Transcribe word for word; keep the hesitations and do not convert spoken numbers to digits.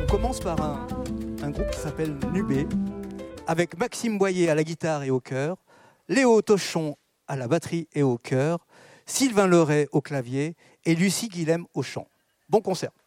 On commence par un, un groupe qui s'appelle Nubé, avec Maxime Boyer à la guitare et au chœur, Léo Tochon à la batterie et au chœur, Sylvain Leray au clavier et Lucie Guilhem au chant. Bon concert.